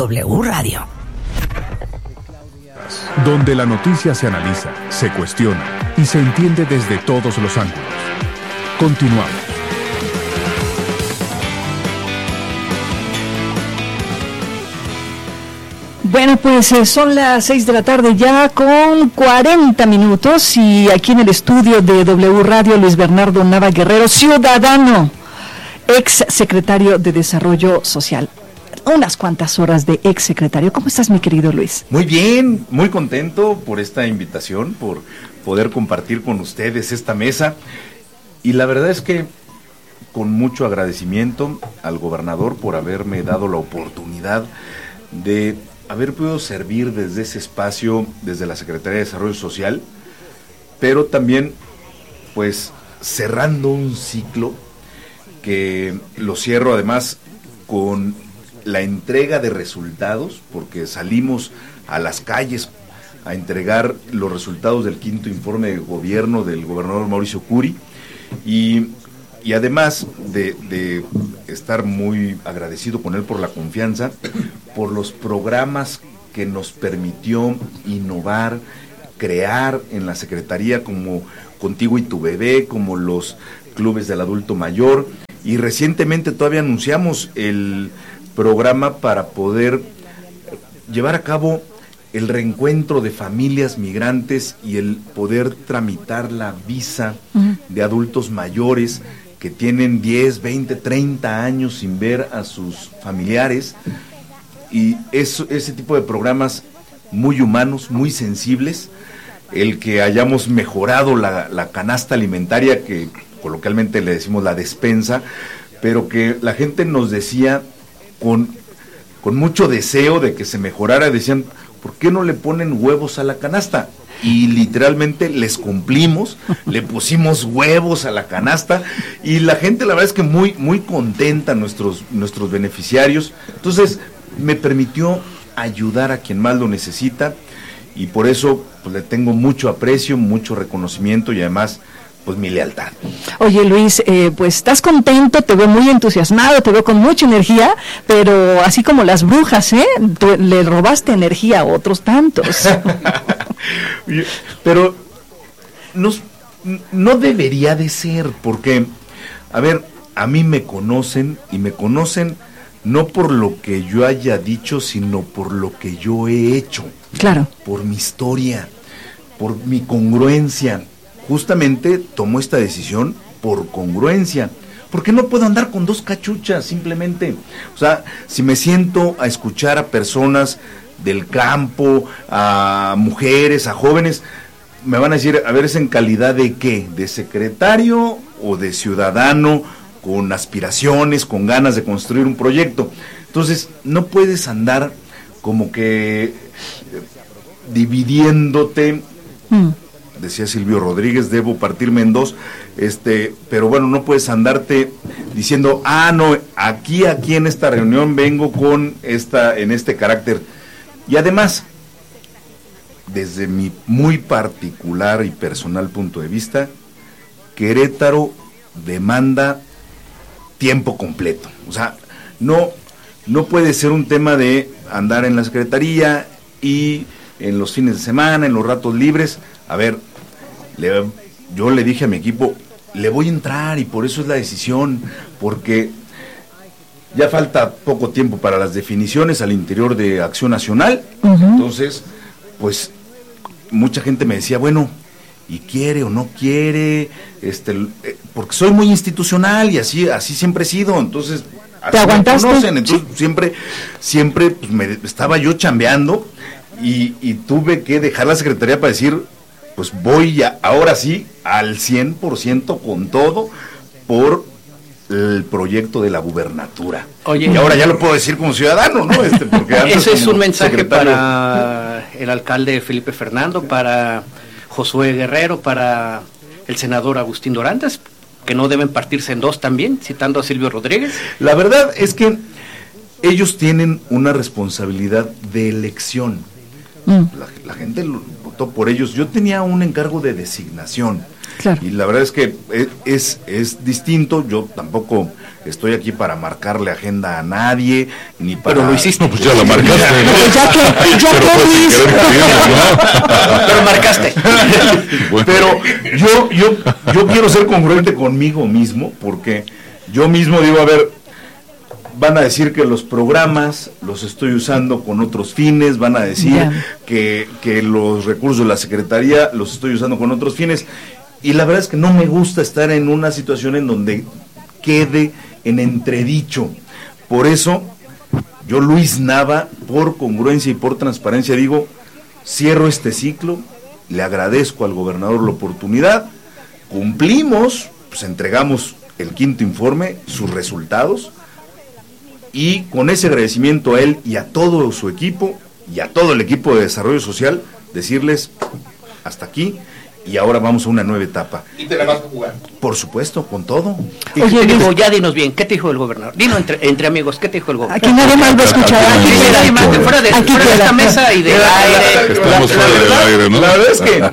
W Radio. Donde la noticia se analiza, se cuestiona y se entiende desde todos los ángulos. Continuamos. Bueno, pues son las 6 de la tarde ya con 40 minutos y aquí en el estudio de W Radio Luis Bernardo Nava Guerrero, ciudadano, ex secretario de Desarrollo Social. Unas cuantas horas de ex secretario. ¿Cómo estás, mi querido Luis? Muy bien, muy contento por esta invitación, por poder compartir con ustedes esta mesa. Y la verdad es que con mucho agradecimiento al gobernador por haberme dado la oportunidad de haber podido servir desde ese espacio, desde la Secretaría de Desarrollo Social, pero también, pues, cerrando un ciclo que lo cierro además con la entrega de resultados, porque salimos a las calles a entregar los resultados del quinto informe de gobierno del gobernador Mauricio Curi, y además de estar muy agradecido con él por la confianza, por los programas que nos permitió innovar, crear en la Secretaría, como Contigo y tu Bebé, como los clubes del adulto mayor, y recientemente todavía anunciamos el programa para poder llevar a cabo el reencuentro de familias migrantes y el poder tramitar la visa de adultos mayores que tienen 10, 20, 30 años sin ver a sus familiares, y ese tipo de programas muy humanos, muy sensibles, el que hayamos mejorado la canasta alimentaria, que coloquialmente le decimos la despensa, pero que la gente nos decía con mucho deseo de que se mejorara, decían, ¿por qué no le ponen huevos a la canasta? Y literalmente les cumplimos, le pusimos huevos a la canasta, y la gente, la verdad es que muy, muy contenta, nuestros beneficiarios. Entonces me permitió ayudar a quien más lo necesita, y por eso pues le tengo mucho aprecio, mucho reconocimiento y además pues mi lealtad. Oye, Luis, pues estás contento, te veo muy entusiasmado, te veo con mucha energía, pero así como las brujas, tú le robaste energía a otros tantos. Pero no debería de ser, porque, a ver, a mí me conocen, y me conocen no por lo que yo haya dicho, sino por lo que yo he hecho. Claro. Por mi historia, por mi congruencia. Justamente tomo esta decisión por congruencia, porque no puedo andar con dos cachuchas simplemente. O sea, si me siento a escuchar a personas del campo, a mujeres, a jóvenes, me van a decir, a ver, ¿es en calidad de qué? ¿De secretario o de ciudadano con aspiraciones, con ganas de construir un proyecto? Entonces, no puedes andar como que dividiéndote. Decía Silvio Rodríguez, debo partirme en dos, pero bueno, no puedes andarte diciendo, no, aquí en esta reunión vengo en este carácter. Y además, desde mi muy particular y personal punto de vista, Querétaro demanda tiempo completo. O sea, no puede ser un tema de andar en la secretaría y en los fines de semana, en los ratos libres. A ver, yo le dije a mi equipo, le voy a entrar, y por eso es la decisión, porque ya falta poco tiempo para las definiciones al interior de Acción Nacional. Entonces, pues, mucha gente me decía, bueno, ¿y quiere o no quiere? Porque soy muy institucional y así siempre he sido, entonces, ¿te aguantaste? Entonces, siempre pues, estaba yo chambeando, y tuve que dejar la secretaría para decir, pues voy ahora sí al 100% con todo por el proyecto de la gubernatura. Oye, y ahora ya lo puedo decir como ciudadano, ¿no? Porque antes ese es un mensaje secretario. Para el alcalde Felipe Fernando, para Josué Guerrero, para el senador Agustín Dorantes, que no deben partirse en dos también, citando a Silvio Rodríguez. La verdad es que ellos tienen una responsabilidad de elección. La gente votó por ellos. Yo tenía un encargo de designación. Claro. Y la verdad es que es distinto. Yo tampoco estoy aquí para marcarle agenda a nadie, ni para... Pero lo hiciste. No, pues ya la marcaste. Pero marcaste. Bueno. Pero yo quiero ser congruente conmigo mismo, porque yo mismo digo, a ver, van a decir que los programas los estoy usando con otros fines, van a decir que los recursos de la Secretaría los estoy usando con otros fines, y la verdad es que no me gusta estar en una situación en donde quede en entredicho. Por eso, yo, Luis Nava, por congruencia y por transparencia, digo, cierro este ciclo, le agradezco al gobernador la oportunidad, cumplimos, pues entregamos el quinto informe, sus resultados, y con ese agradecimiento a él y a todo su equipo, y a todo el equipo de desarrollo social, decirles, hasta aquí, y ahora vamos a una nueva etapa. ¿Y te la vas a jugar? Por supuesto, con todo. Oye, digo, ya dinos bien, ¿qué te dijo el gobernador? Dinos entre amigos, ¿qué te dijo el gobernador? Aquí nadie más va a escuchar. Fuera de esta mesa y del aire. Estamos fuera del aire, ¿no? La verdad es que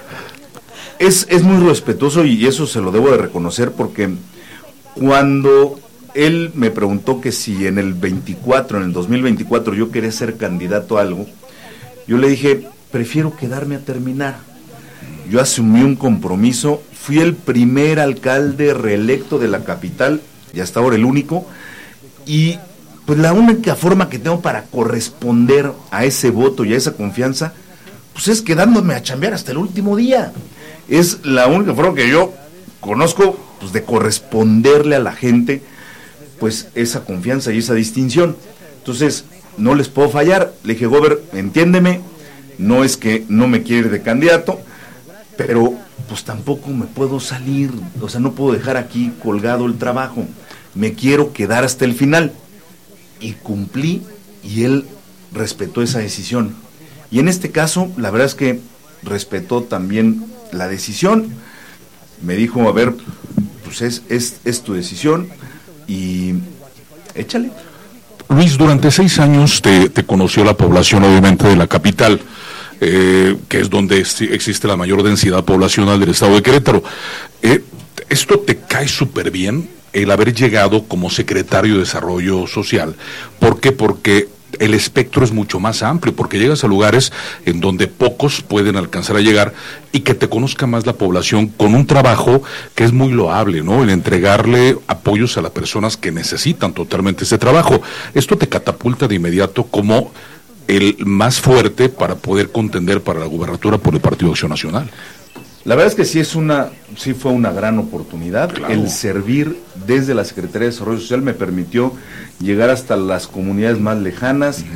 es muy respetuoso, y eso se lo debo de reconocer, porque cuando él me preguntó que si en el 2024 yo quería ser candidato a algo, yo le dije, prefiero quedarme a terminar. Yo asumí un compromiso, fui el primer alcalde reelecto de la capital, y hasta ahora el único, y pues la única forma que tengo para corresponder a ese voto y a esa confianza, pues es quedándome a chambear hasta el último día. Es la única forma que yo conozco, pues, de corresponderle a la gente, pues, esa confianza y esa distinción. Entonces, no les puedo fallar. Le dije, Gober, entiéndeme, no es que no me quiera ir de candidato, pero pues tampoco me puedo salir, o sea, no puedo dejar aquí colgado el trabajo, me quiero quedar hasta el final. Y cumplí, y él respetó esa decisión. Y en este caso, la verdad es que respetó también la decisión, me dijo, a ver, pues es tu decisión, y échale. Luis, durante 6 años te conoció la población, obviamente, de la capital, que es donde existe la mayor densidad poblacional del estado de Querétaro. Esto te cae súper bien, el haber llegado como secretario de Desarrollo Social. ¿Por qué? Porque el espectro es mucho más amplio, porque llegas a lugares en donde pocos pueden alcanzar a llegar, y que te conozca más la población con un trabajo que es muy loable, ¿no? El entregarle apoyos a las personas que necesitan totalmente ese trabajo. Esto te catapulta de inmediato como el más fuerte para poder contender para la gubernatura por el Partido Acción Nacional. La verdad es que sí fue una gran oportunidad. Claro. El servir desde la Secretaría de Desarrollo Social me permitió llegar hasta las comunidades más lejanas,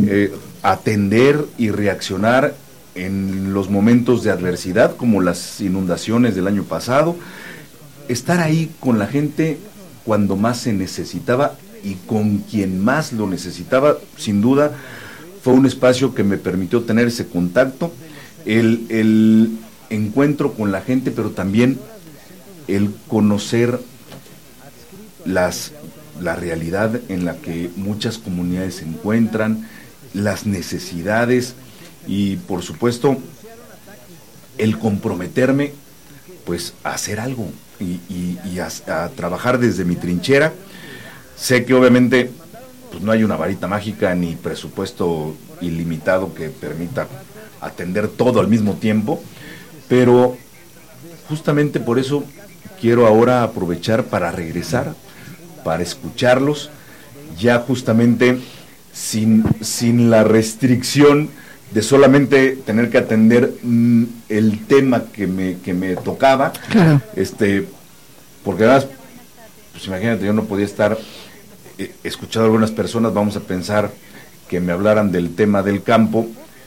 atender y reaccionar en los momentos de adversidad, como las inundaciones del año pasado, estar ahí con la gente cuando más se necesitaba y con quien más lo necesitaba. Sin duda fue un espacio que me permitió tener ese contacto, el encuentro con la gente, pero también el conocer la realidad en la que muchas comunidades se encuentran, las necesidades, y por supuesto el comprometerme pues a hacer algo y a trabajar desde mi trinchera. Sé que obviamente pues no hay una varita mágica ni presupuesto ilimitado que permita atender todo al mismo tiempo, pero justamente por eso quiero ahora aprovechar para regresar, para escucharlos, ya justamente sin la restricción de solamente tener que atender el tema que me tocaba. Claro. Porque además, pues imagínate, yo no podía estar escuchando a algunas personas, vamos a pensar que me hablaran del tema del campo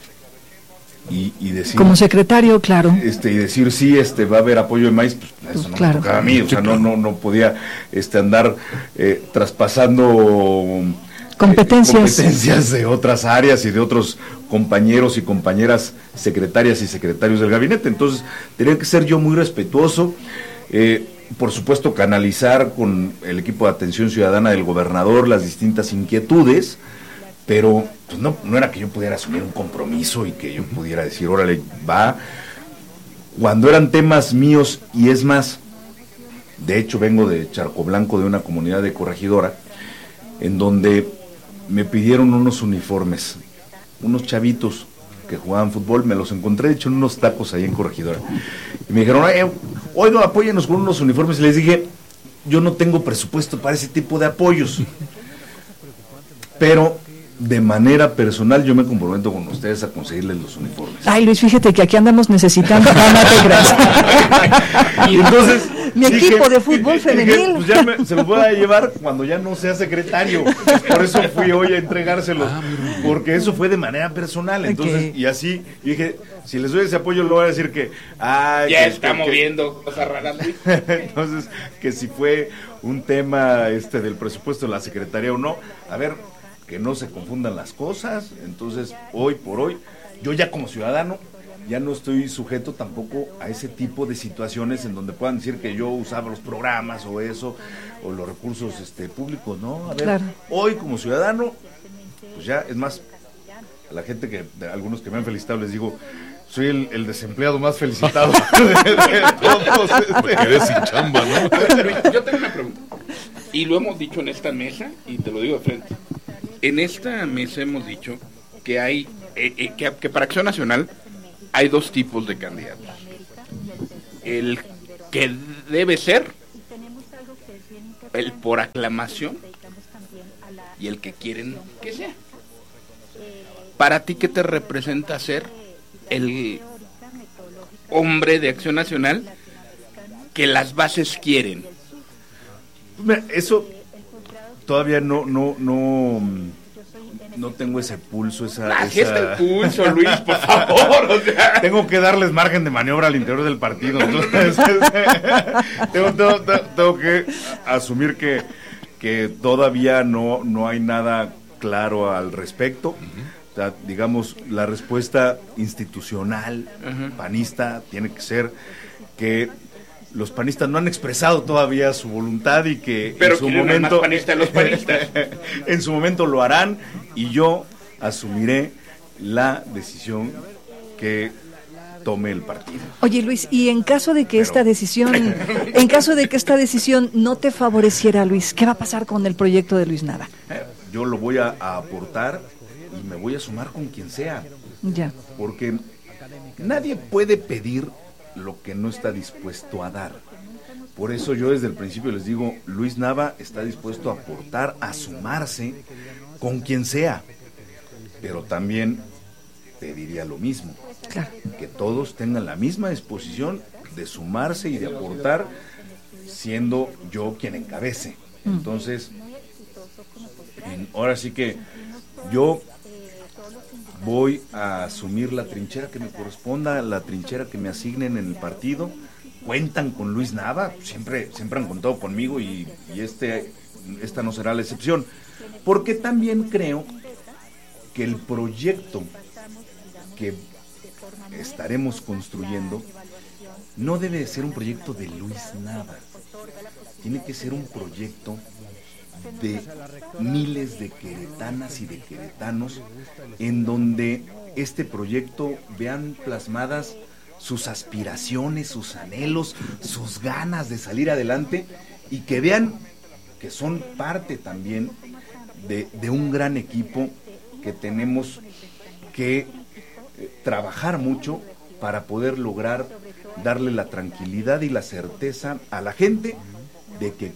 y decir, como secretario, claro, y decir sí, va a haber apoyo de maíz, pues eso no me tocaba a mí, o sea, no podía andar traspasando competencias de otras áreas y de otros compañeros y compañeras secretarias y secretarios del gabinete. Entonces tenía que ser yo muy respetuoso, por supuesto canalizar con el equipo de atención ciudadana del gobernador las distintas inquietudes, pero pues no era que yo pudiera asumir un compromiso y que yo pudiera decir, órale, va. Cuando eran temas míos, y es más, De hecho, vengo de Charco Blanco, de una comunidad de Corregidora, en donde me pidieron unos uniformes, unos chavitos que jugaban fútbol, me los encontré, de hecho, en unos tacos ahí en Corregidora. Y me dijeron, oiga, apóyenos con unos uniformes. Y les dije, yo no tengo presupuesto para ese tipo de apoyos. Pero de manera personal yo me comprometo con ustedes a conseguirles los uniformes. Ay, Luis, fíjate que aquí andamos necesitando. Y entonces mi equipo de fútbol femenil. Pues ya se los voy a llevar cuando ya no sea secretario. Por eso fui hoy a entregárselos, porque eso fue de manera personal. Entonces, y así, y dije, si les doy ese apoyo, le voy a decir que ya está moviendo cosas raras, Luis. Entonces, que si fue un tema del presupuesto de la secretaría o no, a ver, que no se confundan las cosas. Entonces, hoy por hoy, yo ya como ciudadano ya no estoy sujeto tampoco a ese tipo de situaciones en donde puedan decir que yo usaba los programas o eso, o los recursos públicos, ¿no? A ver, claro. Hoy como ciudadano, pues ya, es más, a la gente de algunos que me han felicitado les digo, soy el desempleado más felicitado de todos. Porque eres sin chamba, ¿no? Luis, yo tengo una pregunta, y lo hemos dicho en esta mesa, y te lo digo de frente. En esta mesa hemos dicho que hay que para Acción Nacional hay dos tipos de candidatos. El que debe ser, el por aclamación, y el que quieren que sea. Para ti, ¿qué te representa ser el hombre de Acción Nacional que las bases quieren? Eso todavía no tengo ese pulso, Así está el pulso, Luis, por favor. O sea. Tengo que darles margen de maniobra al interior del partido. Entonces, tengo que asumir que todavía no hay nada claro al respecto. O sea, digamos, la respuesta institucional panista tiene que ser que los panistas no han expresado todavía su voluntad y que pero en su momento los panistas en su momento lo harán, y yo asumiré la decisión que tome el partido. Oye, Luis, y en caso de que esta decisión no te favoreciera, Luis, ¿qué va a pasar con el proyecto de Luis Nava? Yo lo voy a aportar y me voy a sumar con quien sea. Ya. Porque nadie puede pedir lo que no está dispuesto a dar. Por eso yo desde el principio les digo, Luis Nava está dispuesto a aportar, a sumarse con quien sea, pero también pediría lo mismo, claro, que todos tengan la misma disposición de sumarse y de aportar, siendo yo quien encabece. Entonces, ahora sí que yo voy a asumir la trinchera que me corresponda, la trinchera que me asignen en el partido. Cuentan con Luis Nava, siempre han contado conmigo, y esta no será la excepción, porque también creo que el proyecto que estaremos construyendo no debe de ser un proyecto de Luis Nava, tiene que ser un proyecto de miles de queretanas y de queretanos, en donde este proyecto vean plasmadas sus aspiraciones, sus anhelos, sus ganas de salir adelante, y que vean que son parte también de un gran equipo que tenemos que trabajar mucho para poder lograr darle la tranquilidad y la certeza a la gente de que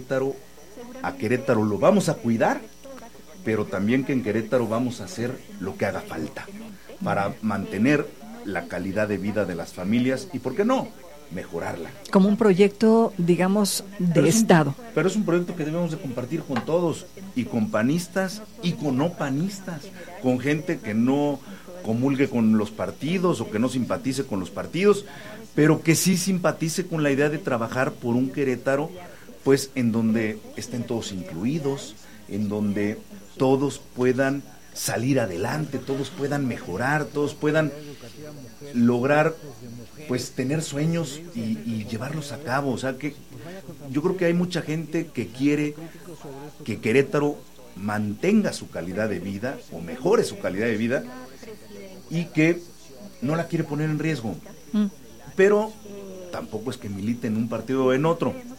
a Querétaro lo vamos a cuidar, pero también que en Querétaro vamos a hacer lo que haga falta para mantener la calidad de vida de las familias y, ¿por qué no?, mejorarla. Como un proyecto, digamos, de Estado. Pero es un proyecto que debemos de compartir con todos, y con panistas y con no panistas, con gente que no comulgue con los partidos o que no simpatice con los partidos, pero que sí simpatice con la idea de trabajar por un Querétaro, pues en donde estén todos incluidos, en donde todos puedan salir adelante, todos puedan mejorar, todos puedan lograr, pues, tener sueños y llevarlos a cabo. O sea, que yo creo que hay mucha gente que quiere que Querétaro mantenga su calidad de vida o mejore su calidad de vida, y que no la quiere poner en riesgo, pero tampoco es que milite en un partido o en otro.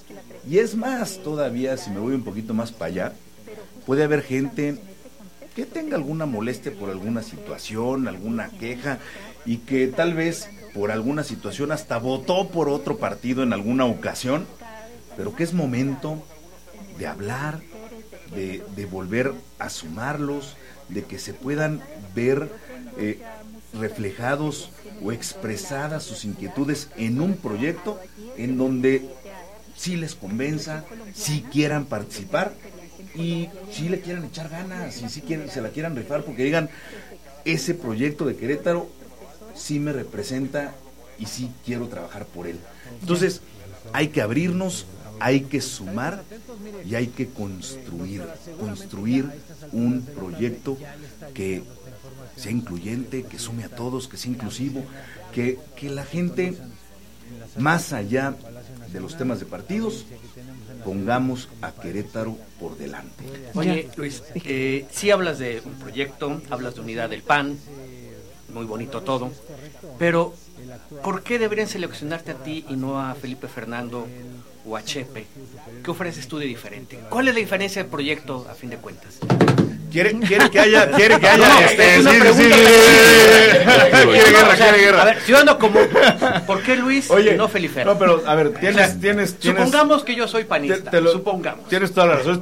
Y es más, todavía, si me voy un poquito más para allá, puede haber gente que tenga alguna molestia por alguna situación, alguna queja, y que tal vez por alguna situación hasta votó por otro partido en alguna ocasión, pero que es momento de hablar, de volver a sumarlos, de que se puedan ver reflejados o expresadas sus inquietudes en un proyecto en donde sí les convenza, sí quieran participar y sí le quieran echar ganas y sí se la quieran rifar, porque digan, ese proyecto de Querétaro sí me representa y sí quiero trabajar por él. Entonces hay que abrirnos, hay que sumar y hay que construir un proyecto que sea incluyente, que sume a todos, que sea inclusivo, que la gente, más allá de los temas de partidos, pongamos a Querétaro por delante. Oye, Luis, sí hablas de un proyecto, hablas de unidad del PAN, muy bonito todo, pero ¿por qué deberían seleccionarte a ti y no a Felipe Fernando o a Chepe? ¿Qué ofreces tú de diferente? ¿Cuál es la diferencia del proyecto a fin de cuentas? Quiere que haya no, es una pregunta. Quiere guerra. A ver, yo ando como, ¿por qué Luis y no Felipe? No, pero a ver, tienes supongamos que yo soy panista, supongamos. Tienes toda la razón.